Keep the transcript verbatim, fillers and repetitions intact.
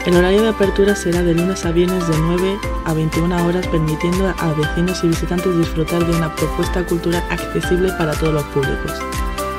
El horario de apertura será de lunes a viernes de nueve a veintiuna horas, permitiendo a vecinos y visitantes disfrutar de una propuesta cultural accesible para todos los públicos.